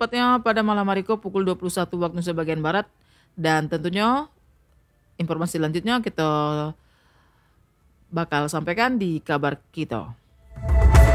tepatnya pada malam hari ko pukul 21 waktu Indonesia bagian Barat. Dan tentunya informasi selanjutnya kita bakal sampaikan di kabar kita.